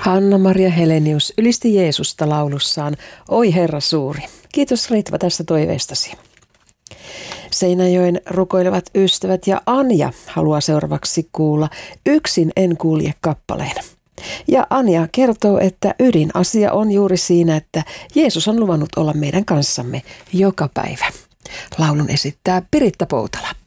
Hanna-Maria Helenius ylisti Jeesusta laulussaan Oi Herra suuri. Kiitos Ritva tästä toiveestasi. Seinäjoen rukoilevat ystävät ja Anja haluaa seuraavaksi kuulla Yksin en kulje -kappaleen. Ja Anja kertoo, että ydinasia on juuri siinä, että Jeesus on luvannut olla meidän kanssamme joka päivä. Laulun esittää Piritta Poutala.